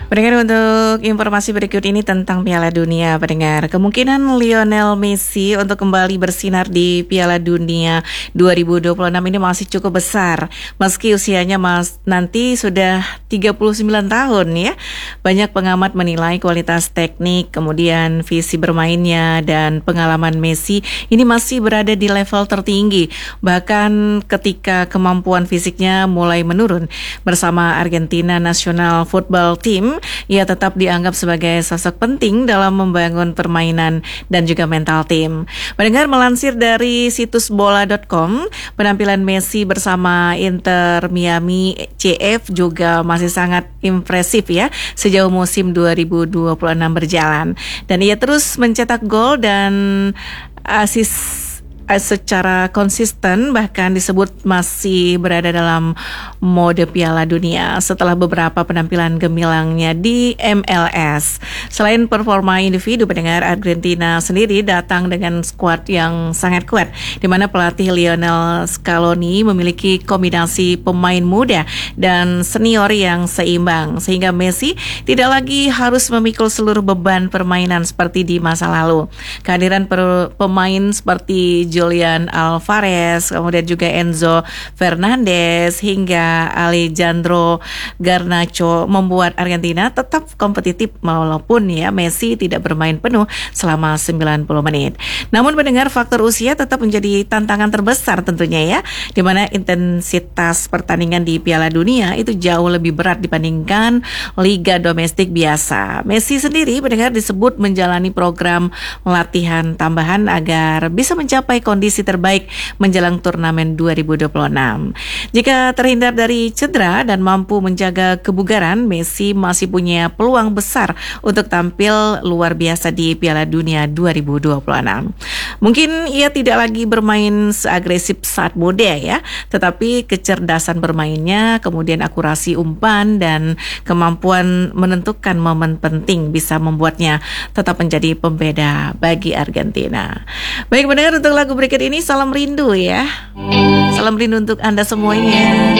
Pendengar, untuk informasi berikut ini tentang Piala Dunia, pendengar. Kemungkinan Lionel Messi untuk kembali bersinar di Piala Dunia 2026 ini masih cukup besar. Meski usianya nanti sudah 39 tahun ya. Banyak pengamat menilai kualitas teknik, kemudian visi bermainnya dan pengalaman Messi ini masih berada di level tertinggi. Bahkan ketika kemampuan fisiknya mulai menurun bersama Argentina National Football Team, ia tetap dianggap sebagai sosok penting dalam membangun permainan dan juga mental tim. Pendengar, melansir dari situs bola.com, penampilan Messi bersama Inter Miami CF juga masih sangat impresif ya sejauh musim 2026 berjalan. Dan ia terus mencetak gol dan asis secara konsisten, bahkan disebut masih berada dalam mode Piala Dunia setelah beberapa penampilan gemilangnya di MLS. Selain performa individu, pendengar, Argentina sendiri datang dengan skuad yang sangat kuat, di mana pelatih Lionel Scaloni memiliki kombinasi pemain muda dan senior yang seimbang, sehingga Messi tidak lagi harus memikul seluruh beban permainan seperti di masa lalu. Kehadiran pemain seperti Julian Alvarez, kemudian juga Enzo Fernandez hingga Alejandro Garnacho membuat Argentina tetap kompetitif walaupun ya Messi tidak bermain penuh selama 90 menit. Namun pendengar, faktor usia tetap menjadi tantangan terbesar tentunya ya, di mana intensitas pertandingan di Piala Dunia itu jauh lebih berat dibandingkan liga domestik biasa. Messi sendiri, pendengar, disebut menjalani program latihan tambahan agar bisa mencapai kondisi terbaik menjelang turnamen 2026. Jika terhindar dari cedera dan mampu menjaga kebugaran, Messi masih punya peluang besar untuk tampil luar biasa di Piala Dunia 2026. Mungkin ia tidak lagi bermain seagresif saat muda ya, tetapi kecerdasan bermainnya, kemudian akurasi umpan dan kemampuan menentukan momen penting bisa membuatnya tetap menjadi pembeda bagi Argentina. Baik pendengar, untuk lagu berikut ini salam rindu ya. Salam rindu untuk Anda semuanya.